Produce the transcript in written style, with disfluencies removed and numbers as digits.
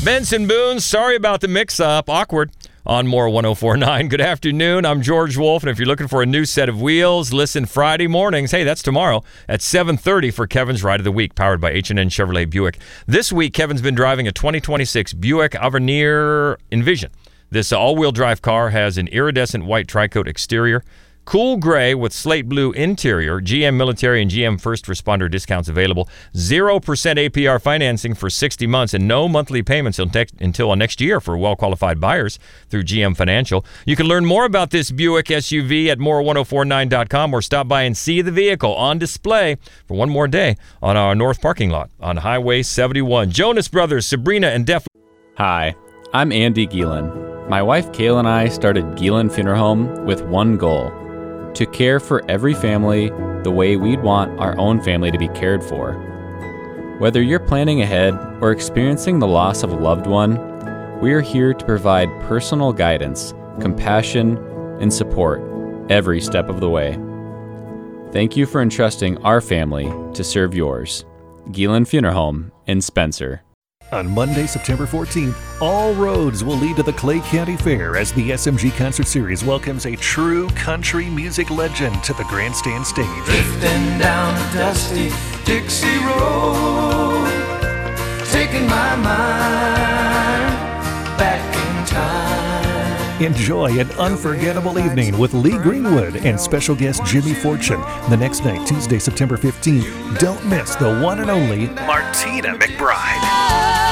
Benson Boone, sorry about the mix-up. Awkward. On More 104.9. Good afternoon. I'm George Wolf, and if you're looking for a new set of wheels, listen Friday mornings. Hey, that's tomorrow at 7:30 for Kevin's Ride of the Week, powered by H&N Chevrolet Buick. This week, Kevin's been driving a 2026 Buick Avenir Envision. This all-wheel drive car has an iridescent white tri-coat exterior, cool gray with slate blue interior, GM military and GM first responder discounts available, 0% APR financing for 60 months, and no monthly payments until next year for well-qualified buyers through GM Financial. You can learn more about this Buick SUV at more1049.com or stop by and see the vehicle on display for one more day on our north parking lot on Highway 71. Jonas Brothers, Sabrina, and Def. Hi, I'm Andy Gielen. My wife Kayla and I started Gielen Funeral Home with one goal: to care for every family the way we'd want our own family to be cared for. Whether you're planning ahead or experiencing the loss of a loved one, we are here to provide personal guidance, compassion, and support every step of the way. Thank you for entrusting our family to serve yours. Gielen Funeral Home in Spencer. On Monday, September 14th, all roads will lead to the Clay County Fair as the SMG Concert Series welcomes a true country music legend to the grandstand stage. Drifting down the dusty Dixie Road, taking my mind back in time. Enjoy an unforgettable evening with Lee Greenwood and special guest Jimmy Fortune. The next night, Tuesday, September 15th, don't miss the one and only Martina McBride.